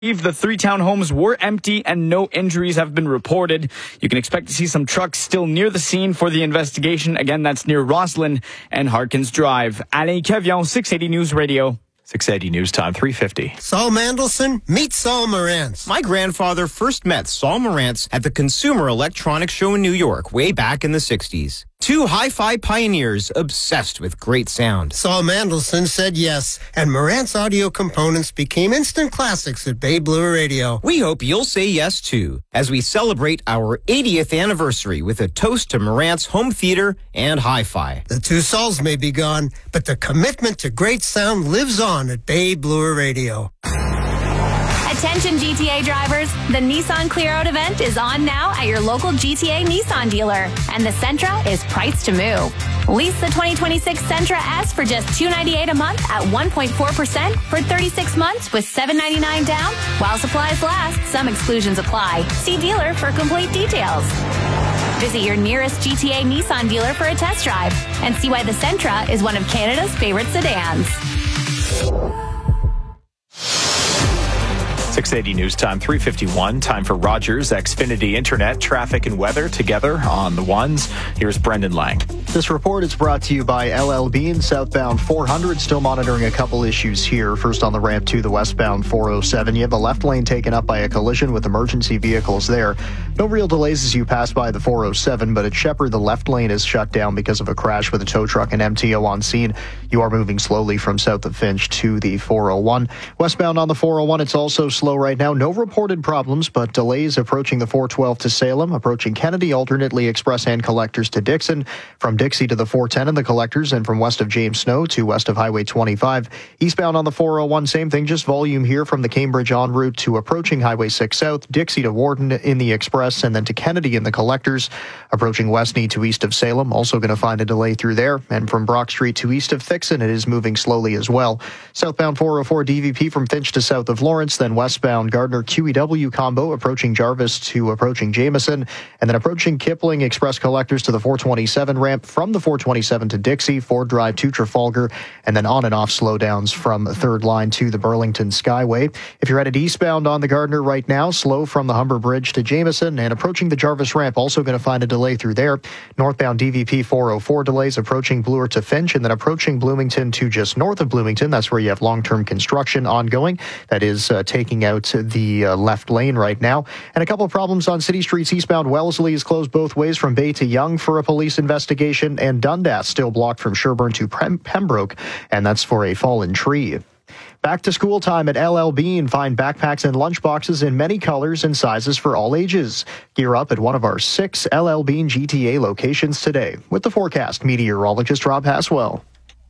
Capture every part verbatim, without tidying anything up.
The three townhomes were empty and no injuries have been reported. You can expect to see some trucks still near the scene for the investigation. Again, that's near Roslyn and Harkins Drive. Alain Kevion, six eighty News Radio. six eighty News Time, three fifty. Saul Mandelson, meet Saul Morantz. My grandfather first met Saul Morantz at the Consumer Electronics Show in New York way back in the sixties. Two hi-fi pioneers obsessed with great sound. Saul Mandelson said yes, and Morantz audio components became instant classics at Bay Blue Radio. We hope you'll say yes, too, as we celebrate our eightieth anniversary with a toast to Morantz home theater and hi-fi. The two Sauls may be gone, but the commitment to great sound lives on at Bay Blue Radio. Attention G T A drivers, the Nissan Clear Out event is on now at your local G T A Nissan dealer, and the Sentra is priced to move. Lease the twenty twenty-six Sentra S for just two hundred ninety-eight dollars a month at one point four percent for thirty-six months with seven hundred ninety-nine dollars down. While supplies last, some exclusions apply. See dealer for complete details. Visit your nearest G T A Nissan dealer for a test drive and see why the Sentra is one of Canada's favorite sedans. six eighty News Time, three fifty-one. Time for Rogers Xfinity Internet, traffic and weather together on the ones. Here's Brendan Lang. This report is brought to you by L L Bean, southbound four hundred. Still monitoring a couple issues here. First on the ramp to the westbound four oh seven. You have the left lane taken up by a collision with emergency vehicles there. No real delays as you pass by the four oh seven, but at Shepherd, the left lane is shut down because of a crash with a tow truck and M T O on scene. You are moving slowly from south of Finch to the four oh one. Westbound on the four oh one, it's also slow right now. No reported problems, but delays approaching the four twelve to Salem, approaching Kennedy, alternately express and collectors to Dixon, from Dixie to the four ten and the collectors, and from west of James Snow to west of Highway twenty-five. Eastbound on the four oh one, same thing, just volume here from the Cambridge en route to approaching Highway six South, Dixie to Warden in the express, and then to Kennedy in the collectors. Approaching Westney to east of Salem, also going to find a delay through there. And from Brock Street to east of Thixon, it is moving slowly as well. Southbound four oh four D V P from Finch to south of Lawrence, then westbound Gardner Q E W combo approaching Jarvis to approaching Jameson, and then approaching Kipling express collectors to the four twenty-seven ramp, from the four twenty-seven to Dixie, Ford Drive to Trafalgar, and then on and off slowdowns from third line to the Burlington Skyway. If you're headed eastbound on the Gardner right now, slow from the Humber Bridge to Jameson, and approaching the Jarvis ramp, also going to find a delay through there. Northbound D V P four oh four delays approaching Bloor to Finch, and then approaching Bloomington to just north of Bloomington. That's where you have long-term construction ongoing. That is uh, taking out the uh, left lane right now. And a couple of problems on city streets eastbound. Wellesley is closed both ways from Bay to Yonge for a police investigation, and Dundas still blocked from Sherbourne to Prem- Pembroke, and that's for a fallen tree. Back to school time at L L Bean. Find backpacks and lunchboxes in many colors and sizes for all ages. Gear up at one of our six L L Bean G T A locations today. With the forecast, meteorologist Rob Haswell.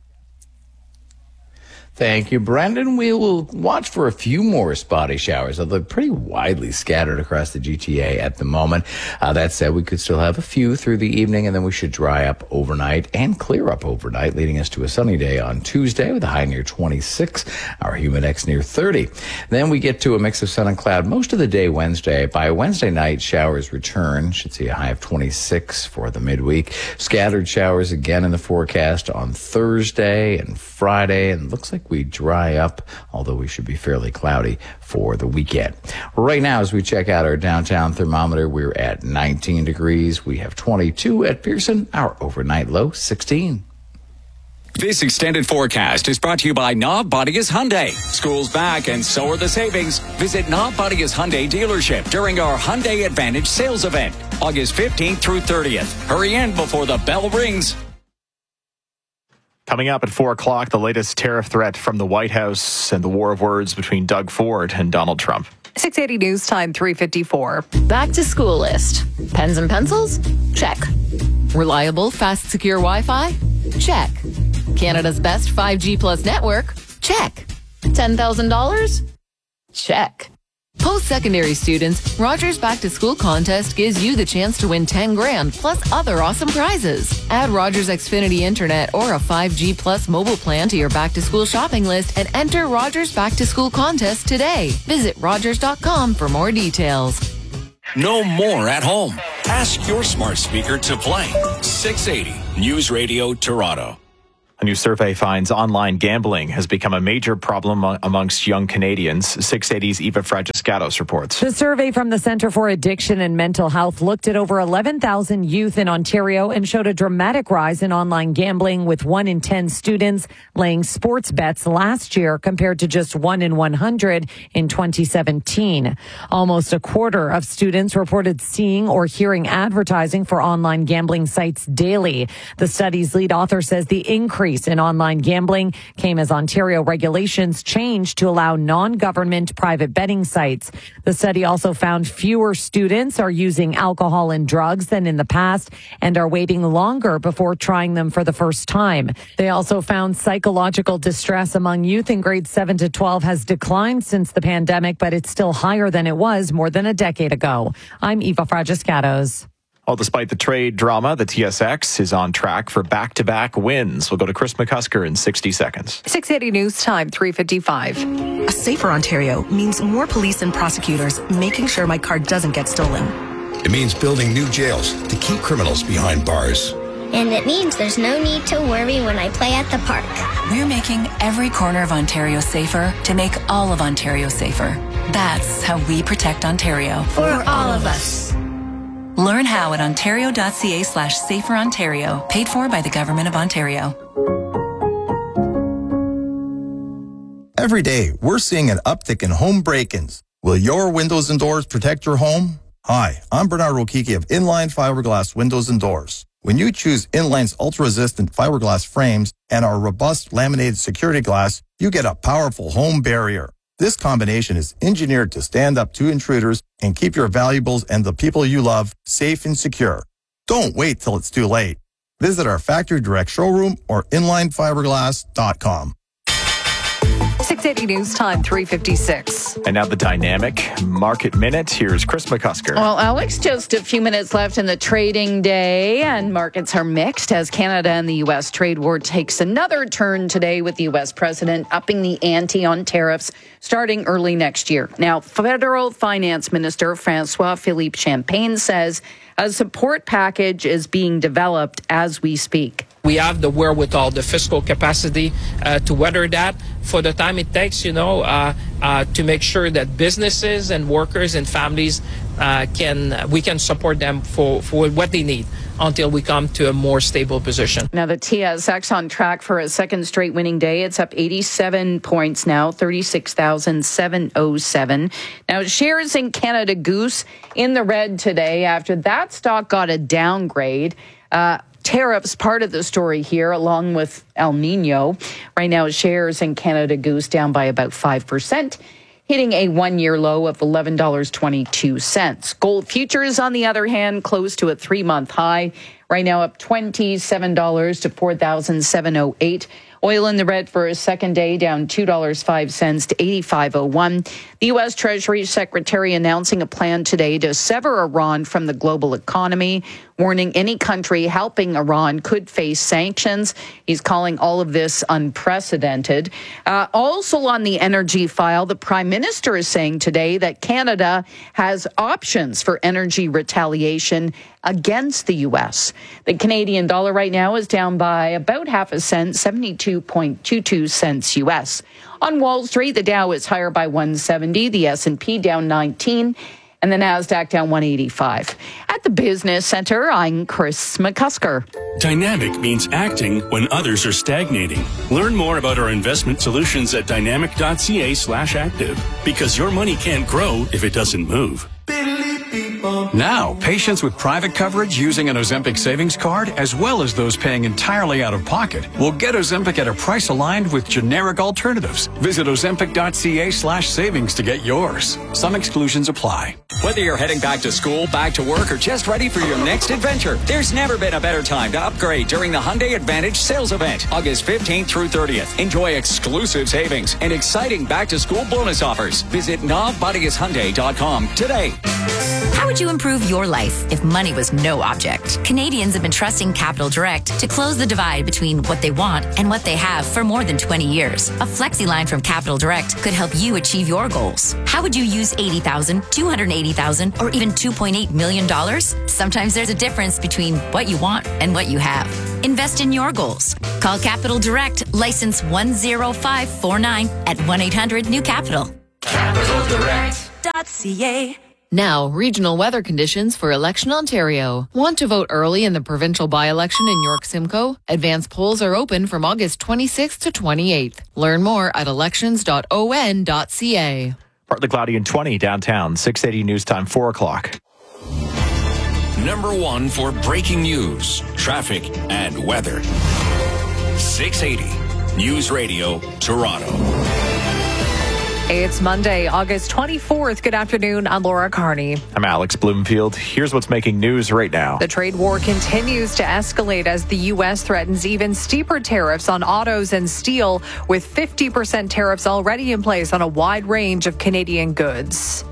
Thank you, Brendan. We will watch for a few more spotty showers, although pretty widely scattered across the G T A at the moment. Uh, that said, we could still have a few through the evening, and then we should dry up overnight and clear up overnight, leading us to a sunny day on Tuesday with a high near twenty-six, our humidex near thirty. Then we get to a mix of sun and cloud most of the day Wednesday. By Wednesday night, showers return. Should see a high of twenty-six for the midweek. Scattered showers again in the forecast on Thursday and Friday, and looks like we dry up, although we should be fairly cloudy for the weekend. Right now, as we check out our downtown thermometer, we're at nineteen degrees. We have twenty-two at Pearson, our overnight low sixteen. This extended forecast is brought to you by Knob Bodius Hyundai. School's back and so are the savings. Visit Knob Bodius Hyundai dealership during our Hyundai Advantage sales event, August fifteenth through thirtieth. Hurry in before the bell rings. Coming up at four o'clock, the latest tariff threat from the White House and the war of words between Doug Ford and Donald Trump. six eighty News Time, three fifty-four. Back to school list. Pens and pencils? Check. Reliable, fast, secure Wi-Fi? Check. Canada's best five G plus network? Check. ten thousand dollars? Check. Post-secondary students, Rogers Back to School contest gives you the chance to win ten grand plus other awesome prizes. Add Rogers Xfinity Internet or a five G plus mobile plan to your Back to School shopping list and enter Rogers Back to School contest today. Visit rogers dot com for more details. No more at home. Ask your smart speaker to play six eighty News Radio Toronto. A new survey finds online gambling has become a major problem amongst young Canadians. six eighty's Eva Fragiscatos reports. The survey from the Centre for Addiction and Mental Health looked at over eleven thousand youth in Ontario and showed a dramatic rise in online gambling, with one in ten students laying sports bets last year compared to just one in one hundred in twenty seventeen. Almost a quarter of students reported seeing or hearing advertising for online gambling sites daily. The study's lead author says the increase in online gambling came as Ontario regulations changed to allow non-government private betting sites. The study also found fewer students are using alcohol and drugs than in the past and are waiting longer before trying them for the first time. They also found psychological distress among youth in grades seven to twelve has declined since the pandemic, but it's still higher than it was more than a decade ago. I'm Eva Fragiscatos. Well, despite the trade drama, the T S X is on track for back-to-back wins. We'll go to Chris McCusker in sixty seconds. six eighty News Time, three fifty-five. A safer Ontario means more police and prosecutors making sure my car doesn't get stolen. It means building new jails to keep criminals behind bars. And it means there's no need to worry when I play at the park. We're making every corner of Ontario safer to make all of Ontario safer. That's how we protect Ontario. For all of us. Learn how at ontario.ca slash safer Ontario. Paid for by the Government of Ontario. Every day, we're seeing an uptick in home break-ins. Will your windows and doors protect your home? Hi, I'm Bernard Rokiki of Inline Fiberglass Windows and Doors. When you choose Inline's ultra-resistant fiberglass frames and our robust laminated security glass, you get a powerful home barrier. This combination is engineered to stand up to intruders and keep your valuables and the people you love safe and secure. Don't wait till it's too late. Visit our factory direct showroom or inline fiberglass dot com. six eighty News Time, three fifty-six. And now the dynamic market minute. Here's Chris McCusker. Well, Alex, just a few minutes left in the trading day, and markets are mixed as Canada and the U S trade war takes another turn today, with the U S president upping the ante on tariffs starting early next year. Now, Federal Finance Minister François-Philippe Champagne says a support package is being developed as we speak. We have the wherewithal, the fiscal capacity uh, to weather that for the time it takes, you know, uh, uh, to make sure that businesses and workers and families uh, can, we can support them for, for what they need until we come to a more stable position. Now, the T S X on track for a second straight winning day. It's up eighty-seven points now, thirty-six thousand seven hundred seven. Now, shares in Canada Goose in the red today after that stock got a downgrade. Uh, Tariffs part of the story here, along with El Nino. Right now, shares in Canada Goose down by about five percent, hitting a one-year low of eleven dollars and twenty-two cents. Gold futures, on the other hand, close to a three-month high. Right now, up twenty-seven dollars to four thousand seven hundred eight. Oil in the red for a second day, down two dollars and five cents to eighty-five oh one. The U S Treasury Secretary announcing a plan today to sever Iran from the global economy, warning any country helping Iran could face sanctions. He's calling all of this unprecedented. Uh, also on the energy file, the Prime Minister is saying today that Canada has options for energy retaliation against the U S. The Canadian dollar right now is down by about half a cent, seventy-two point two two cents U S. On Wall Street, the Dow is higher by one seventy, the S and P down nineteen, and the Nasdaq down one eighty-five. At the Business Center, I'm Chris McCusker. Dynamic means acting when others are stagnating. Learn more about our investment solutions at dynamic.ca slash active, because your money can't grow if it doesn't move. Now, patients with private coverage using an Ozempic savings card, as well as those paying entirely out of pocket, will get Ozempic at a price aligned with generic alternatives. Visit ozempic.ca slash savings to get yours. Some exclusions apply. Whether you're heading back to school, back to work, or just ready for your next adventure, there's never been a better time to upgrade during the Hyundai Advantage sales event, August fifteenth through thirtieth. Enjoy exclusive savings and exciting back-to-school bonus offers. Visit nav bodies hyundai dot com today. How would you improve your life if money was no object? Canadians have been trusting Capital Direct to close the divide between what they want and what they have for more than twenty years. A flexi line from Capital Direct could help you achieve your goals. How would you use eighty thousand dollars, two hundred eighty thousand dollars, or even two point eight million dollars? Sometimes there's a difference between what you want and what you have. Invest in your goals. Call Capital Direct, license one zero five four nine at one eight hundred new capital. capital direct dot c a. Now, regional weather conditions for Election Ontario. Want to vote early in the provincial by-election in York Simcoe? Advance polls are open from August twenty-sixth to twenty-eighth. Learn more at elections dot o n dot c a. Partly cloudy and twenty downtown. six eighty news time, four o'clock. Number one for breaking news, traffic, and weather. six eighty News Radio, Toronto. It's Monday, August twenty-fourth. Good afternoon. I'm Laura Carney. I'm Alex Bloomfield. Here's what's making news right now. The trade war continues to escalate as the U S threatens even steeper tariffs on autos and steel, with fifty percent tariffs already in place on a wide range of Canadian goods.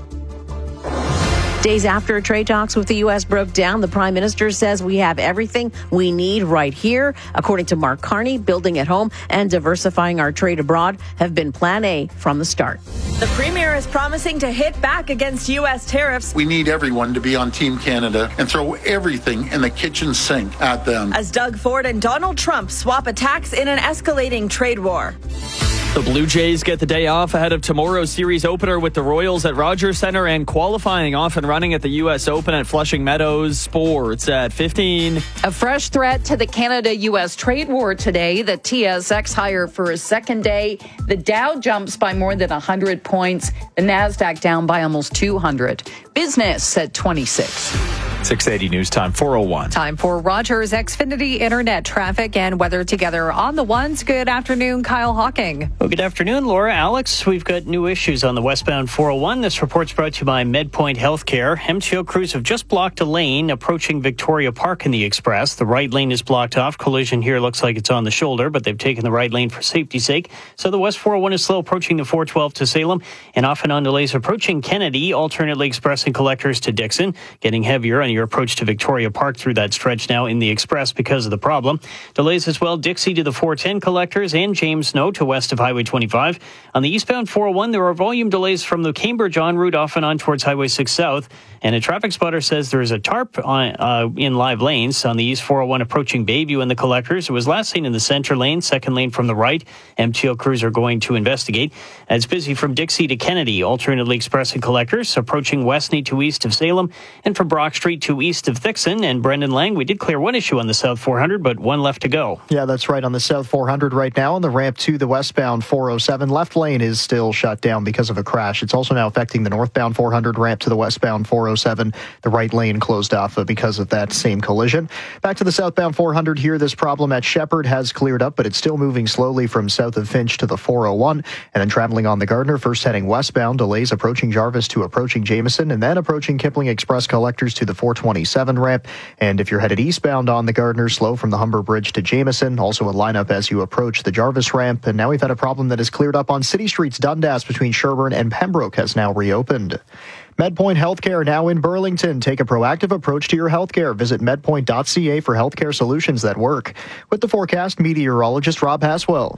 Days after trade talks with the U S broke down, the Prime Minister says we have everything we need right here. According to Mark Carney, building at home and diversifying our trade abroad have been Plan A from the start. The Premier is promising to hit back against U S tariffs. We need everyone to be on Team Canada and throw everything in the kitchen sink at them. As Doug Ford and Donald Trump swap attacks in an escalating trade war. The Blue Jays get the day off ahead of tomorrow's series opener with the Royals at Rogers Centre and qualifying off and running at the U S Open at Flushing Meadows. Sports at fifteen. A fresh threat to the Canada-U S trade war today. The T S X higher for a second day. The Dow jumps by more than one hundred points. The NASDAQ down by almost two hundred. Business at twenty-six. six eighty news time, four oh one. Time for Rogers Xfinity Internet traffic and weather together on the ones. Good afternoon, Kyle Hawking. Well, good afternoon, Laura. Alex, we've got new issues on the westbound four oh one. This report's brought to you by MedPoint Healthcare. M T O crews have just blocked a lane approaching Victoria Park in the Express. The right lane is blocked off. Collision here looks like it's on the shoulder, but they've taken the right lane for safety's sake. So the west four oh one is slow approaching the four twelve to Salem and off and on delays approaching Kennedy, alternately expressing collectors to Dixon, getting heavier on your approach to Victoria Park through that stretch now in the Express because of the problem. Delays as well, Dixie to the four ten collectors and James Snow to west of Highway twenty-five. On the eastbound four oh one, there are volume delays from the Cambridge en route off and on towards Highway six South. And a traffic spotter says there is a tarp on, uh, in live lanes on the east four oh one approaching Bayview and the collectors. It was last seen in the center lane, second lane from the right. M T O crews are going to investigate. It's busy from Dixie to Kennedy, alternately expressing collectors approaching Westney to east of Salem and from Brock Street to east of Thixon. And Brendan Lang, we did clear one issue on the South four hundred, but one left to go. Yeah, that's right, on the South four hundred right now. On the ramp to the westbound four oh seven, left lane is still shut down because of a crash. It's also now affecting the northbound four hundred ramp to the westbound four oh seven. The right lane closed off because of that same collision. Back to the southbound four hundred here. This problem at Shepherd has cleared up, but it's still moving slowly from south of Finch to the four oh one. And then traveling on the Gardner, first heading westbound, delays approaching Jarvis to approaching Jameson, and then approaching Kipling Express collectors to the four twenty-seven ramp. And if you're headed eastbound on the Gardner, slow from the Humber Bridge to Jameson. Also a lineup as you approach the Jarvis ramp. And now we've had a problem that has cleared up on City Streets Dundas between Sherbourne and Pembroke has now reopened. MedPoint Healthcare now in Burlington. Take a proactive approach to your healthcare. Visit medpoint dot c a for healthcare solutions that work. With the forecast, meteorologist Rob Haswell.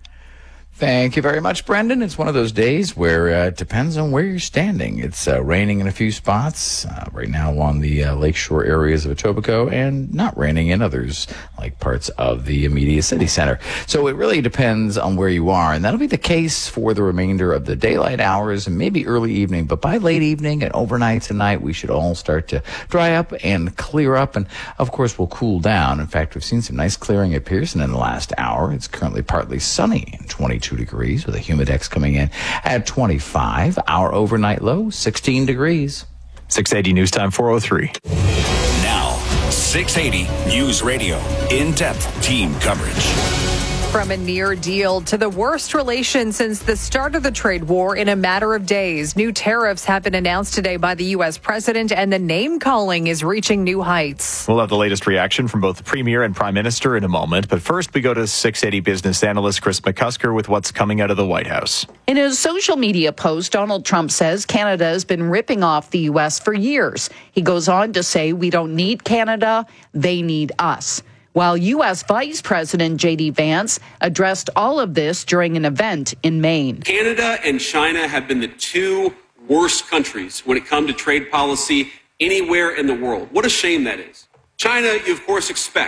Thank you very much, Brendan. It's one of those days where uh, it depends on where you're standing. It's uh, raining in a few spots uh, right now on the uh, lakeshore areas of Etobicoke, and not raining in others, like parts of the immediate city center. So it really depends on where you are, and that'll be the case for the remainder of the daylight hours and maybe early evening. But by late evening and overnight tonight, we should all start to dry up and clear up, and of course we'll cool down. In fact, we've seen some nice clearing at Pearson in the last hour. It's currently partly sunny and twenty-two degrees with a humidex coming in at twenty-five. Our overnight low, sixteen degrees. six eighty news time, four oh three. Now, six eighty News Radio. In-depth team coverage. From a near deal to the worst relations since the start of the trade war in a matter of days. New tariffs have been announced today by the U S president, and the name-calling is reaching new heights. We'll have the latest reaction from both the Premier and Prime Minister in a moment. But first, we go to six eighty business analyst Chris McCusker with what's coming out of the White House. In a social media post, Donald Trump says Canada has been ripping off the U S for years. He goes on to say, we don't need Canada, they need us. While U S Vice President J D Vance addressed all of this during an event in Maine. Canada and China have been the two worst countries when it comes to trade policy anywhere in the world. What a shame that is. China, you of course expect.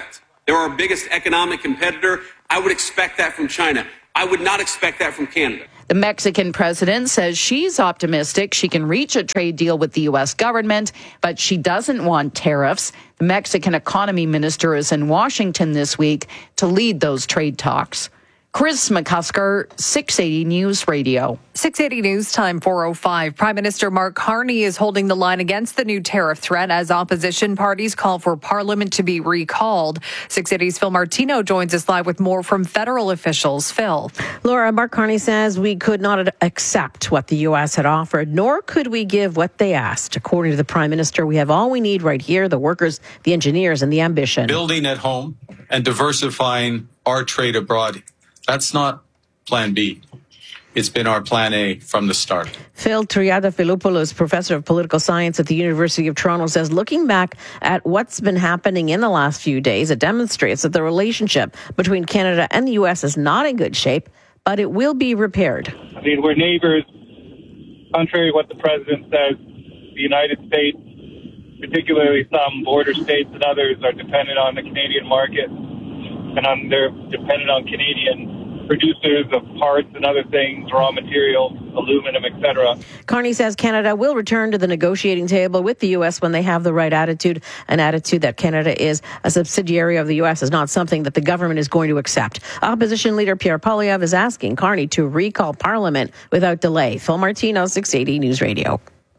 They're our biggest economic competitor. I would expect that from China. I would not expect that from Canada. The Mexican president says she's optimistic she can reach a trade deal with the U S government, but she doesn't want tariffs. The Mexican economy minister is in Washington this week to lead those trade talks. Chris McCusker, six eighty News Radio. six eighty News Time, four oh five. Prime Minister Mark Carney is holding the line against the new tariff threat as opposition parties call for Parliament to be recalled. six eighty's Phil Martino joins us live with more from federal officials. Phil. Laura, Mark Carney says we could not accept what the U S had offered, nor could we give what they asked. According to the Prime Minister, we have all we need right here, the workers, the engineers, and the ambition. Building at home and diversifying our trade abroad. That's not plan B. It's been our plan A from the start. Phil Triadafilopoulos, professor of political science at the University of Toronto, says looking back at what's been happening in the last few days, it demonstrates that the relationship between Canada and the U S is not in good shape, but it will be repaired. I mean, we're neighbors. Contrary to what the president says, the United States, particularly some border states and others, are dependent on the Canadian market, and on, they're dependent on Canadian producers of parts and other things, raw materials, aluminum, et cetera. Carney says Canada will return to the negotiating table with the U S when they have the right attitude. An attitude that Canada is a subsidiary of the U S is not something that the government is going to accept. Opposition leader Pierre Poilievre is asking Carney to recall Parliament without delay. Phil Martino, six eighty News Radio.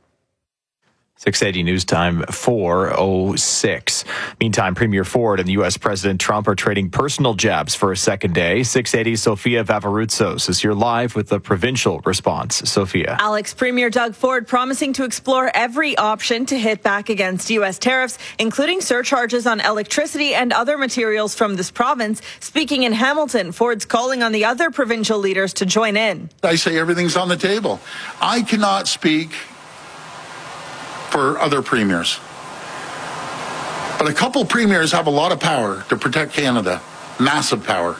six eighty News Time, four oh six. Meantime, Premier Ford and the U S President Trump are trading personal jabs for a second day. six eighty Sofia Vavarutsos is here live with the provincial response. Sofia. Alex, Premier Doug Ford promising to explore every option to hit back against U S tariffs, including surcharges on electricity and other materials from this province. Speaking in Hamilton, Ford's calling on the other provincial leaders to join in. I say everything's on the table. I cannot speak for other premiers. But a couple premiers have a lot of power to protect Canada, massive power.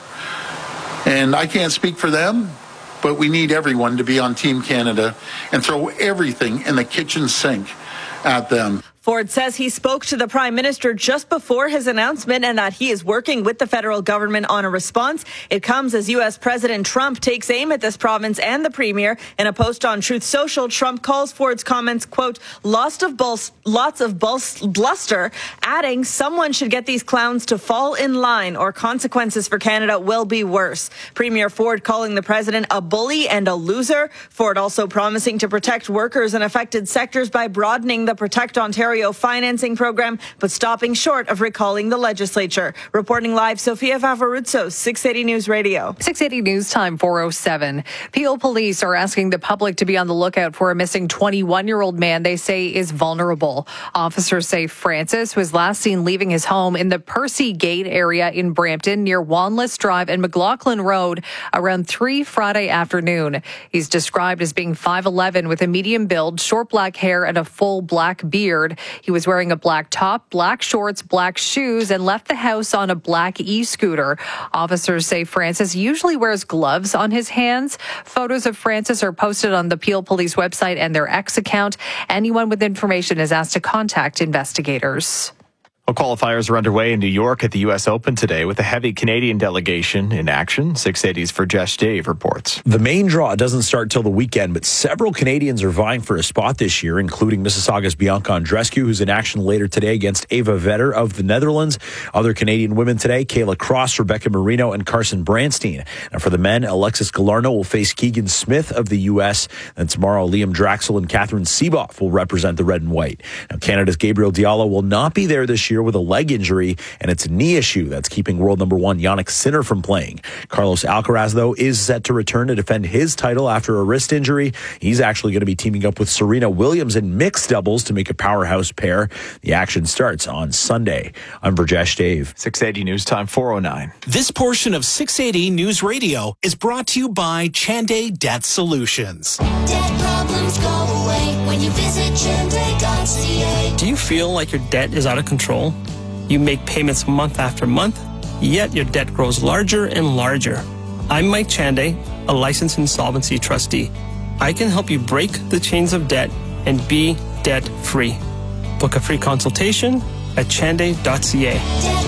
And I can't speak for them, but we need everyone to be on Team Canada and throw everything in the kitchen sink at them. Ford says he spoke to the Prime Minister just before his announcement and that he is working with the federal government on a response. It comes as U S President Trump takes aim at this province and the Premier. In a post on Truth Social, Trump calls Ford's comments, quote, lots of, bul- lots of bul- bluster, adding someone should get these clowns to fall in line or consequences for Canada will be worse. Premier Ford calling the president a bully and a loser. Ford also promising to protect workers in affected sectors by broadening the Protect Ontario financing program, but stopping short of recalling the legislature. Reporting live, Sofia Vavarutsos, six eighty News Radio. six eighty News Time, four oh seven. Peel police are asking the public to be on the lookout for a missing twenty-one-year-old man they say is vulnerable. Officers say Francis was last seen leaving his home in the Percy Gate area in Brampton near Wanless Drive and McLaughlin Road around three Friday afternoon. He's described as being five eleven with a medium build, short black hair, and a full black beard. He was wearing a black top, black shorts, black shoes, and left the house on a black e-scooter. Officers say Francis usually wears gloves on his hands. Photos of Francis are posted on the Peel Police website and their X account. Anyone with information is asked to contact investigators. Well, qualifiers are underway in New York at the U S Open today with a heavy Canadian delegation in action. six eighty's Verjesh Dave reports. The main draw doesn't start till the weekend, but several Canadians are vying for a spot this year, including Mississauga's Bianca Andreescu, who's in action later today against Eva Vetter of the Netherlands. Other Canadian women today, Kayla Cross, Rebecca Marino, and Carson Branstein. Now for the men, Alexis Galarno will face Keegan Smith of the U S. And tomorrow, Liam Draxel and Catherine Seeboff will represent the red and white. Now Canada's Gabriel Diallo will not be there this year with a leg injury, and it's a knee issue that's keeping world number one Jannik Sinner from playing. Carlos Alcaraz, though, is set to return to defend his title after a wrist injury. He's actually going to be teaming up with Serena Williams in mixed doubles to make a powerhouse pair. The action starts on Sunday. I'm Verjesh Dave. six eighty News Time, four oh nine. This portion of six eighty News Radio is brought to you by Chanday Debt Solutions. Debt problems go away when you visit chanday dot c a. Do you feel like your debt is out of control? You make payments month after month, yet your debt grows larger and larger. I'm Mike Chanday, a licensed insolvency trustee. I can help you break the chains of debt and be debt-free. Book a free consultation at chanday dot c a. Debt problems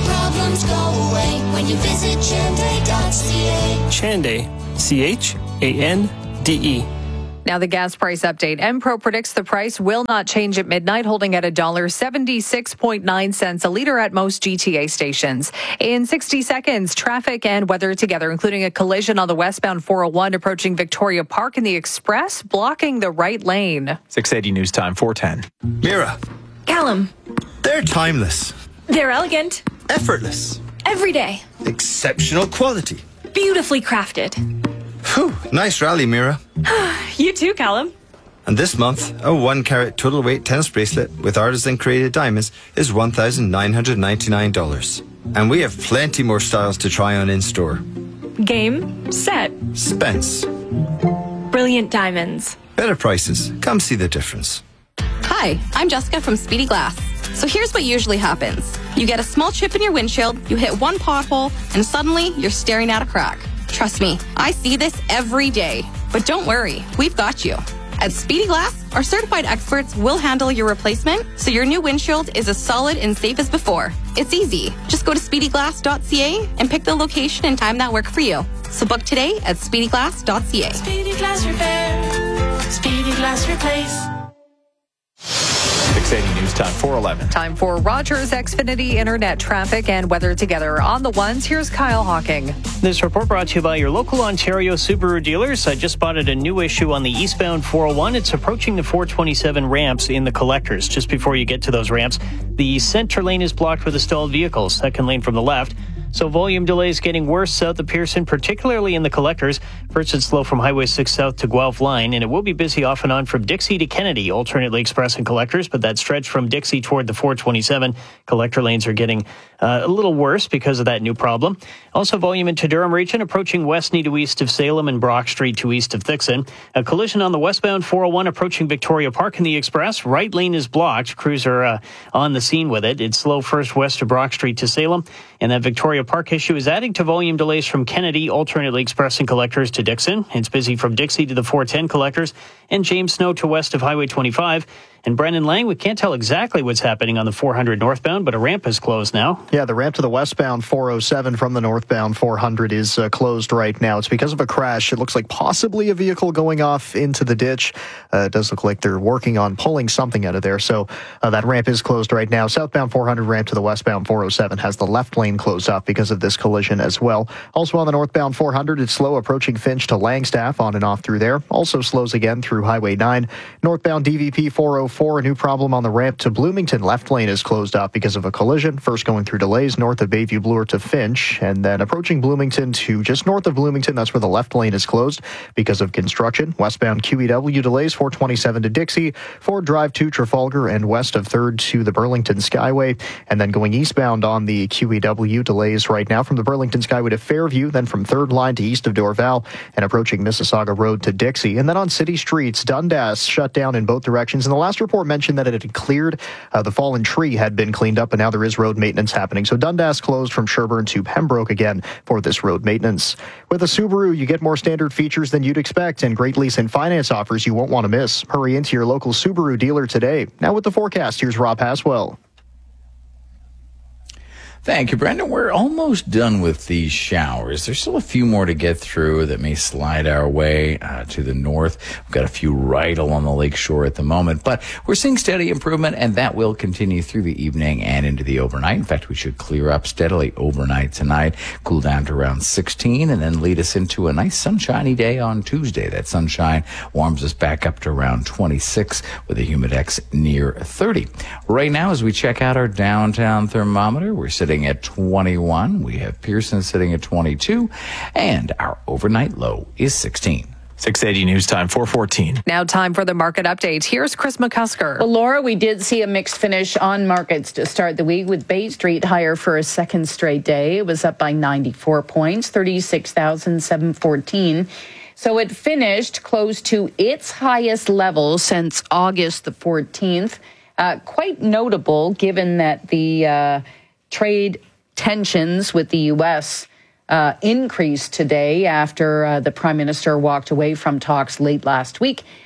problems go away when you visit chanday dot c a. Chanday, C H A N D E. Now the gas price update. Enpro predicts the price will not change at midnight, holding at one dollar seventy-six point nine cents a liter at most G T A stations. In sixty seconds, traffic and weather together, including a collision on the westbound four oh one approaching Victoria Park in the Express, blocking the right lane. six eighty News Time, four ten. Mira. Callum. They're timeless. They're elegant. Effortless. Everyday. Exceptional quality. Beautifully crafted. Whew, nice rally, Mira. You too, Callum. And this month, a one carat total weight tennis bracelet with artisan created diamonds is one thousand nine hundred ninety-nine dollars. And we have plenty more styles to try on in store. Game, set, Spence. brilliant diamonds. Better prices. Come see the difference. Hi, I'm Jessica from Speedy Glass. So here's what usually happens. You get a small chip in your windshield, you hit one pothole, and suddenly you're staring at a crack. Trust me, I see this every day. But don't worry, we've got you. At Speedy Glass, our certified experts will handle your replacement so your new windshield is as solid and safe as before. It's easy. Just go to speedy glass dot c a and pick the location and time that work for you. So book today at speedy glass dot c a. Speedy Glass Repair. Speedy Glass Replace. six eighty News Time, four eleven. Time for Rogers Xfinity Internet traffic and weather together. On the ones, here's Kyle Hawking. This report brought to you by your local Ontario Subaru dealers. I just spotted a new issue on the eastbound four oh one. It's approaching the four twenty-seven ramps in the collectors. Just before you get to those ramps, the center lane is blocked with a stalled vehicle, second lane from the left. So volume delays getting worse south of Pearson, particularly in the collectors. First, it's slow from Highway six south to Guelph line, and it will be busy off and on from Dixie to Kennedy, alternately express and collectors, but that stretch from Dixie toward the four twenty-seven, collector lanes are getting uh, a little worse because of that new problem. Also, volume into Durham region, approaching Westney to east of Salem and Brock Street to east of Thixon. A collision on the westbound four oh one approaching Victoria Park in the express. Right lane is blocked. Crews are uh, on the scene with it. It's slow first west of Brock Street to Salem, and that Victoria Park issue is adding to volume delays from Kennedy, alternately express and collectors to Dixon. It's busy from Dixie to the four ten collectors, and James Snow to west of Highway twenty-five. And Brendan Lang, we can't tell exactly what's happening on the four hundred northbound, but a ramp is closed now. Yeah, the ramp to the westbound four oh seven from the northbound four hundred is uh, closed right now. It's because of a crash. It looks like possibly a vehicle going off into the ditch. Uh, it does look like they're working on pulling something out of there. So uh, that ramp is closed right now. Southbound four hundred ramp to the westbound four oh seven has the left lane closed off because of this collision as well. Also on the northbound four hundred, it's slow approaching Finch to Langstaff on and off through there. Also slows again through Highway nine. Northbound D V P four oh four, a new problem on the ramp to Bloomington. Left lane is closed off because of a collision. First going through delays north of Bayview Bloor to Finch, and then approaching Bloomington to just north of Bloomington. That's where the left lane is closed because of construction. Westbound Q E W delays four twenty-seven to Dixie, Ford Drive to Trafalgar, and west of third to the Burlington Skyway. And then going eastbound on the Q E W delays right now from the Burlington Skyway to Fairview, then from third line to east of Dorval, and approaching Mississauga Road to Dixie. And then on city streets, Dundas shut down in both directions. And the last report mentioned that it had cleared. Uh, the fallen tree had been cleaned up, and now there is road maintenance happening. So Dundas closed from Sherbourne to Pembroke again for this road maintenance. With a Subaru, you get more standard features than you'd expect, and great lease and finance offers you won't want to miss. Hurry into your local Subaru dealer today. Now with the forecast, here's Rob Haswell. Thank you, Brendan. We're almost done with these showers. There's still a few more to get through that may slide our way uh, to the north. We've got a few right along the lake shore at the moment, but we're seeing steady improvement, and that will continue through the evening and into the overnight. In fact, we should clear up steadily overnight tonight, cool down to around sixteen, and then lead us into a nice sunshiny day on Tuesday. That sunshine warms us back up to around twenty-six with a humidex near thirty. Right now, as we check out our downtown thermometer, we're sitting at twenty-one. We have Pearson sitting at twenty-two, and our overnight low is sixteen. six eighty News Time, four fourteen. Now time for the market update. Here's Chris McCusker. Well, Laura, we did see a mixed finish on markets to start the week, with Bay Street higher for a second straight day. It was up by ninety-four points, thirty-six thousand seven hundred fourteen. So it finished close to its highest level since August the fourteenth. Uh, quite notable, given that the uh, trade tensions with the U S uh, increased today after uh, the Prime Minister walked away from talks late last week.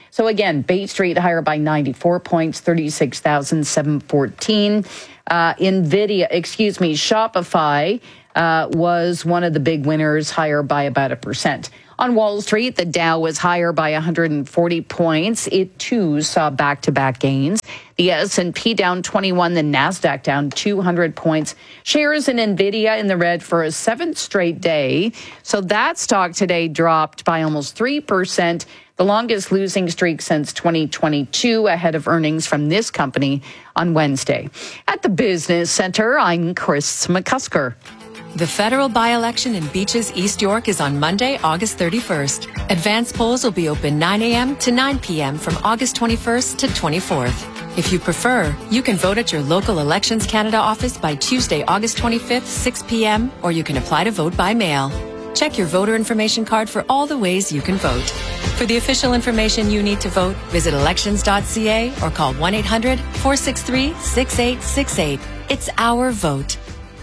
So again, Bay Street higher by ninety-four points, thirty-six thousand seven hundred fourteen. Uh, NVIDIA, excuse me, Shopify uh, was one of the big winners, higher by about a percent. On Wall Street, the Dow was higher by one hundred forty points. It, too, saw back-to-back gains. The S and P down twenty-one, the NASDAQ down two hundred points. Shares in NVIDIA in the red for a seventh straight day. So that stock today dropped by almost three percent, the longest losing streak since twenty twenty-two, ahead of earnings from this company on Wednesday. At the Business Center, I'm Chris McCusker. The federal by-election in Beaches, East York is on Monday, August thirty-first. Advance polls will be open nine a.m. to nine p.m. from August twenty-first to twenty-fourth. If you prefer, you can vote at your local Elections Canada office by Tuesday, August twenty-fifth, six p.m., or you can apply to vote by mail. Check your voter information card for all the ways you can vote. For the official information you need to vote, visit elections dot c a or call one eight hundred, four six three, six eight six eight. It's our vote.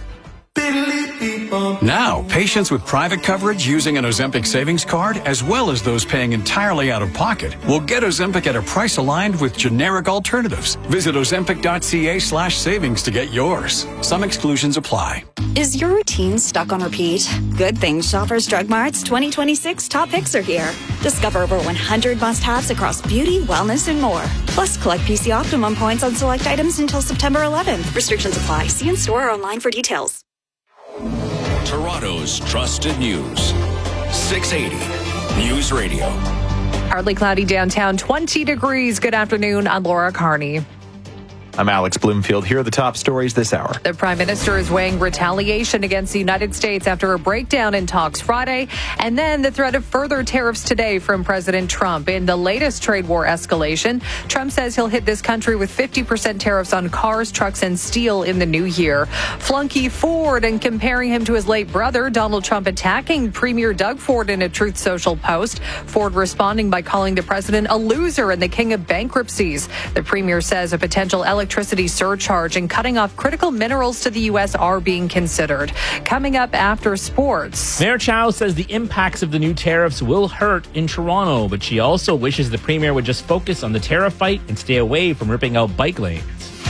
Now, patients with private coverage using an Ozempic savings card, as well as those paying entirely out of pocket, will get Ozempic at a price aligned with generic alternatives. Visit ozempic dot c a slash savings to get yours. Some exclusions apply. Is your routine stuck on repeat? Good thing Shoppers Drug Mart's twenty twenty-six top picks are here. Discover over one hundred must-haves across beauty, wellness, and more. Plus, collect P C Optimum points on select items until September eleventh. Restrictions apply. See in store or online for details. Toronto's trusted news. six eighty News Radio. Partly cloudy downtown, twenty degrees. Good afternoon. I'm Laura Carney. I'm Alex Bloomfield. Here are the top stories this hour. The Prime Minister is weighing retaliation against the United States after a breakdown in talks Friday, and then the threat of further tariffs today from President Trump. In the latest trade war escalation, Trump says he'll hit this country with fifty percent tariffs on cars, trucks, and steel in the new year. Flunky Ford, and comparing him to his late brother, Donald Trump attacking Premier Doug Ford in a Truth Social post. Ford responding by calling the president a loser and the king of bankruptcies. The premier says a potential electricity surcharge and cutting off critical minerals to the U S are being considered. Coming up after sports. Mayor Chow says the impacts of the new tariffs will hurt in Toronto, but she also wishes the premier would just focus on the tariff fight and stay away from ripping out bike lanes.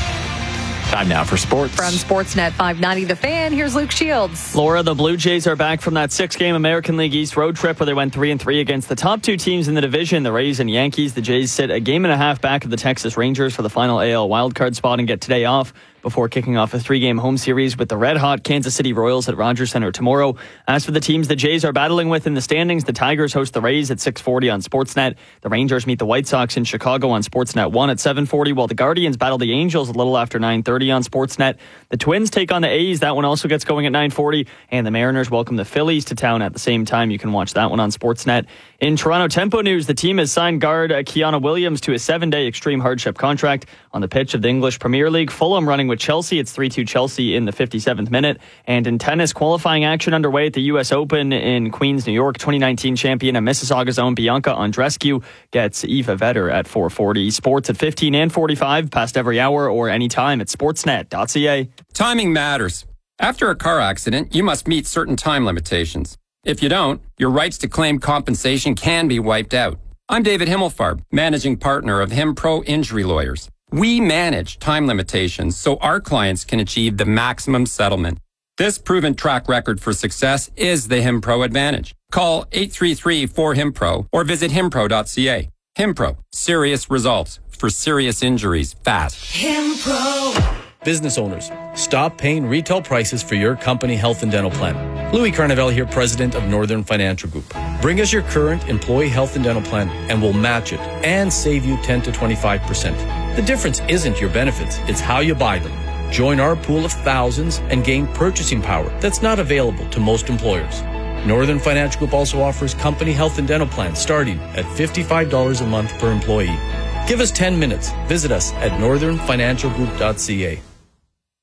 Time now for sports. From Sportsnet five ninety The Fan, here's Luke Shields. Laura, the Blue Jays are back from that six-game American League East road trip where they went three and three against the top two teams in the division, the Rays and Yankees. The Jays sit a game and a half back of the Texas Rangers for the final A L wildcard spot and get today off before kicking off a three-game home series with the red-hot Kansas City Royals at Rogers Center tomorrow. As for the teams the Jays are battling with in the standings, the Tigers host the Rays at six forty on Sportsnet. The Rangers meet the White Sox in Chicago on Sportsnet one at seven forty, while the Guardians battle the Angels a little after nine thirty on Sportsnet. The Twins take on the A's. That one also gets going at nine forty, and the Mariners welcome the Phillies to town at the same time. You can watch that one on Sportsnet. In Toronto Tempo news, the team has signed guard uh, Kiana Williams to a seven-day extreme hardship contract on the pitch of the English Premier League. Fulham running with Chelsea. It's three two Chelsea in the fifty-seventh minute. And in tennis, qualifying action underway at the U S Open in Queens, New York. twenty nineteen champion and Mississauga's own Bianca Andreescu gets Eva Vetter at four forty. Sports at fifteen and forty-five, past every hour or anytime at sportsnet dot c a. Timing matters. After a car accident, you must meet certain time limitations. If you don't, your rights to claim compensation can be wiped out. I'm David Himmelfarb, managing partner of HimPro Injury Lawyers. We manage time limitations so our clients can achieve the maximum settlement. This proven track record for success is the HimPro Advantage. Call eight three three, four, H I M P R O or visit himpro dot c a. HimPro, serious results for serious injuries fast. HimPro. Business owners, stop paying retail prices for your company health and dental plan. Louis Carnevale here, president of Northern Financial Group. Bring us your current employee health and dental plan and we'll match it and save you ten to twenty-five percent. The difference isn't your benefits, it's how you buy them. Join our pool of thousands and gain purchasing power that's not available to most employers. Northern Financial Group also offers company health and dental plans starting at fifty-five dollars a month per employee. Give us ten minutes. Visit us at northern financial group dot c a.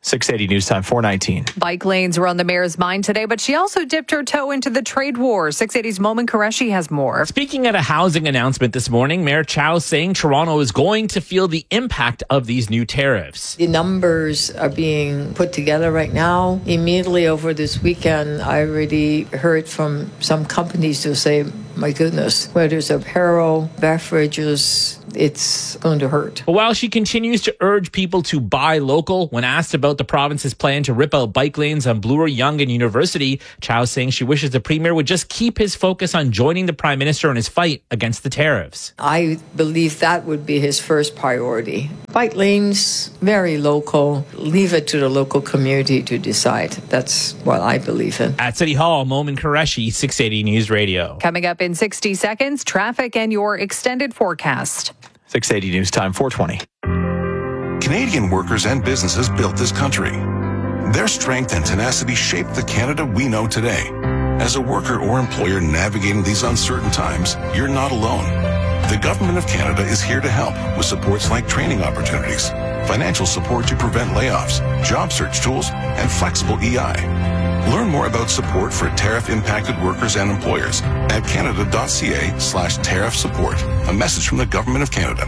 six eighty News Time, four nineteen. Bike lanes were on the mayor's mind today, but she also dipped her toe into the trade war. six eighty's Momin Qureshi has more. Speaking at a housing announcement this morning, Mayor Chow saying Toronto is going to feel the impact of these new tariffs. The numbers are being put together right now. Immediately over this weekend, I already heard from some companies who say, my goodness, whether it's apparel, beverages, it's going to hurt. But while she continues to urge people to buy local, when asked about the province's plan to rip out bike lanes on Bloor, Yonge and University, Chow saying she wishes the Premier would just keep his focus on joining the Prime Minister in his fight against the tariffs. I believe that would be his first priority. Bike lanes, very local. Leave it to the local community to decide. That's what I believe in. At City Hall, Momin Qureshi, six eighty News Radio. Coming up in sixty seconds, traffic and your extended forecast. six eighty News Time, four twenty. Canadian workers and businesses built this country. Their strength and tenacity shaped the Canada we know today. As a worker or employer navigating these uncertain times, you're not alone. The Government of Canada is here to help with supports like training opportunities, financial support to prevent layoffs, job search tools, and flexible E I. Learn more about support for tariff-impacted workers and employers at canada.ca slash tariff support. A message from the Government of Canada.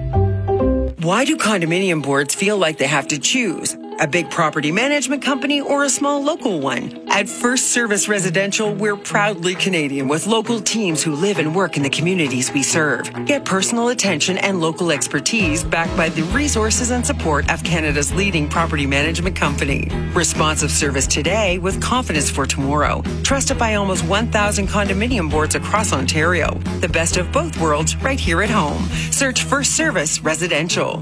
Why do condominium boards feel like they have to choose? A big property management company or a small local one? At First Service Residential, we're proudly Canadian with local teams who live and work in the communities we serve. Get personal attention and local expertise backed by the resources and support of Canada's leading property management company. Responsive service today with confidence for tomorrow. Trusted by almost one thousand condominium boards across Ontario. The best of both worlds right here at home. Search First Service Residential.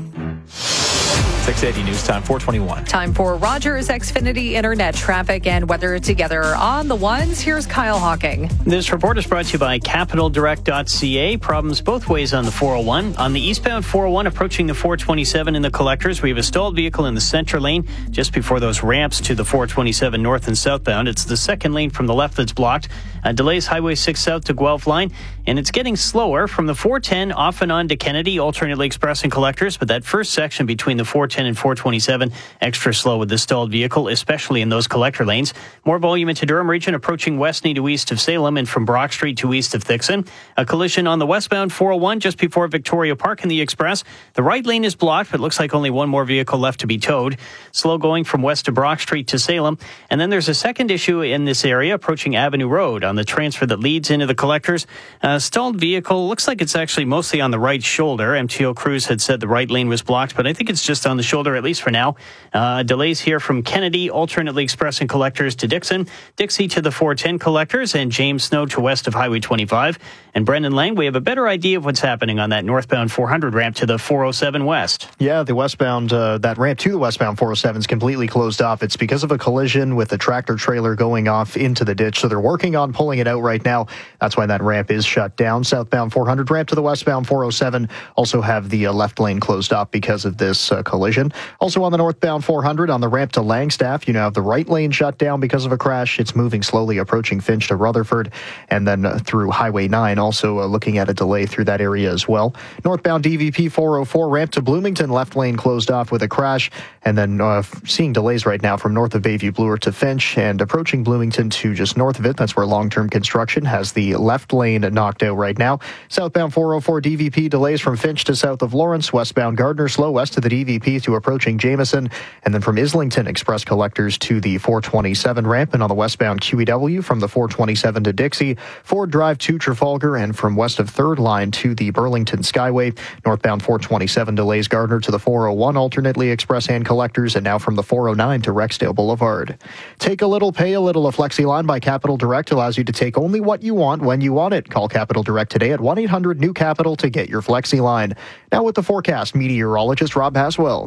six eighty News Time, four twenty-one. Time for Rogers Xfinity Internet traffic and weather together on the ones. Here's Kyle Hawking. This report is brought to you by capital direct dot c a. Problems both ways on the four oh one. On the eastbound four oh one approaching the four twenty-seven in the collectors, we have a stalled vehicle in the center lane just before those ramps to the four twenty-seven north and southbound. It's the second lane from the left that's blocked. Uh, delays Highway six south to Guelph line, and it's getting slower from the four ten off and on to Kennedy, alternately express and collectors, but that first section between the four ten and four twenty-seven, extra slow with the stalled vehicle, especially in those collector lanes. More volume into Durham region approaching Westney to east of Salem and from Brock Street to east of Thixon. A collision on the westbound four oh one just before Victoria Park in the express. The right lane is blocked, but looks like only one more vehicle left to be towed. Slow going from west to Brock Street to Salem. And then there's a second issue in this area approaching Avenue Road on the transfer that leads into the collectors. Uh, stalled vehicle looks like it's actually mostly on the right shoulder. M T O Crews had said the right lane was blocked, but I think it's just on the shoulder, at least for now. Uh, delays here from Kennedy, alternately express and collectors to Dixon, Dixie to the four ten collectors, and James Snow to west of Highway twenty-five. And Brendan Lang, we have a better idea of what's happening on that northbound four hundred ramp to the four oh seven west. Yeah, the westbound, uh, that ramp to the westbound four oh seven is completely closed off. It's because of a collision with a tractor trailer going off into the ditch. So they're working on pulling it out right now. That's why that ramp is shut down. Southbound four hundred ramp to the westbound four oh seven also have the uh, left lane closed off because of this uh, collision. Also on the northbound four hundred on the ramp to Langstaff, you now have the right lane shut down because of a crash. It's moving slowly approaching Finch to Rutherford, and then uh, through Highway nine, also uh, looking at a delay through that area as well. Northbound D V P four oh four ramp to Bloomington, left lane closed off with a crash, and then uh, seeing delays right now from north of Bayview Bloor to Finch and approaching Bloomington to just north of it. That's where long-term construction has the left lane knocked out right now. Southbound four oh four D V P delays from Finch to south of Lawrence. Westbound Gardner slow west to the D V P to approaching Jameson, and then from Islington express collectors to the four twenty-seven ramp, and on the westbound Q E W from the four twenty-seven to Dixie, Ford Drive to Trafalgar, and from west of third line to the Burlington Skyway. Northbound four twenty-seven delays Gardner to the four oh one alternately express and collectors, and now from the four oh nine to Rexdale Boulevard. Take a little, pay a little. A FlexiLine by Capital Direct allows you to take only what you want when you want it. Call Capital Direct today at one eight hundred new capital to get your FlexiLine. Now with the forecast, meteorologist Rob Haswell.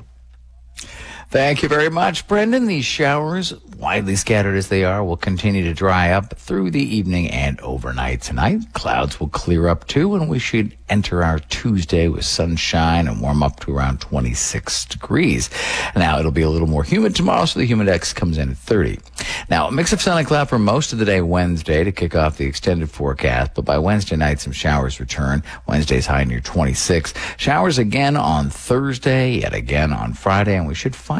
Thank you very much, Brendan. These showers, widely scattered as they are, will continue to dry up through the evening and overnight tonight. Clouds will clear up too, and we should enter our Tuesday with sunshine and warm up to around twenty-six degrees. Now, it'll be a little more humid tomorrow, so the humidex comes in at thirty. Now, a mix of sun and cloud for most of the day Wednesday to kick off the extended forecast, but by Wednesday night, some showers return. Wednesday's high near twenty-six. Showers again on Thursday, yet again on Friday, and we should finally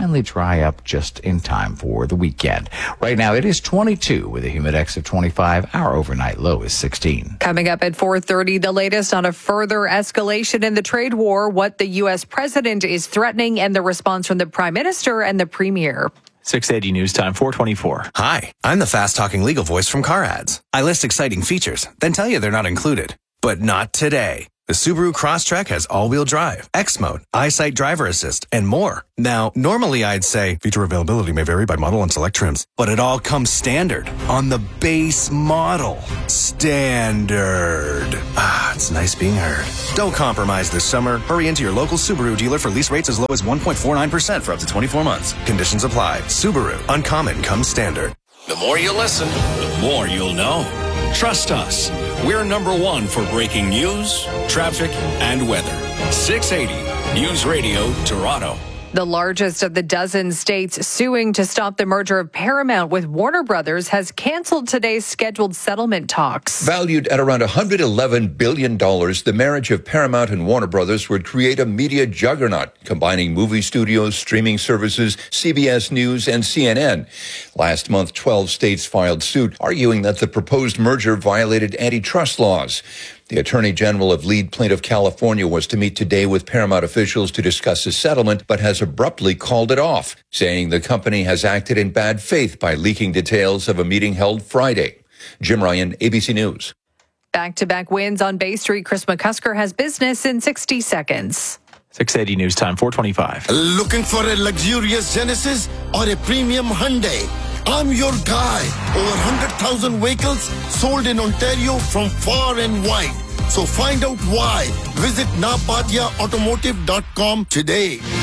finally dry up just in time for the weekend. Right now, it is twenty-two with a humidex of twenty-five. Our overnight low is sixteen. Coming up at four thirty, the latest on a further escalation in the trade war, what the U S president is threatening, and the response from the prime minister and the premier. six eighty News Time, four twenty-four. Hi, I'm the fast-talking legal voice from Car Ads. I list exciting features, then tell you they're not included. But not today. The Subaru Crosstrek has all-wheel drive, X Mode, EyeSight driver assist, and more. Now, normally I'd say feature availability may vary by model and select trims, but it all comes standard on the base model. Standard. Ah, it's nice being heard. Don't compromise this summer. Hurry into your local Subaru dealer for lease rates as low as one point four nine percent for up to twenty-four months. Conditions apply. Subaru. Uncommon comes standard. The more you listen, the more you'll know. Trust us. We're number one for breaking news, traffic, and weather. six eighty News Radio, Toronto. The largest of the dozen states suing to stop the merger of Paramount with Warner Brothers has canceled today's scheduled settlement talks. Valued at around one hundred eleven billion dollars, the marriage of Paramount and Warner Brothers would create a media juggernaut, combining movie studios, streaming services, C B S News, and C N N. Last month, twelve states filed suit, arguing that the proposed merger violated antitrust laws. The Attorney General of lead plaintiff California was to meet today with Paramount officials to discuss a settlement, but has abruptly called it off, saying the company has acted in bad faith by leaking details of a meeting held Friday. Jim Ryan, A B C News. Back-to-back wins on Bay Street. Chris McCusker has business in sixty seconds. six eighty News Time, four twenty-five. Looking for a luxurious Genesis or a premium Hyundai? I'm your guy. Over one hundred thousand vehicles sold in Ontario from far and wide. So find out why. Visit napadia automotive dot com today.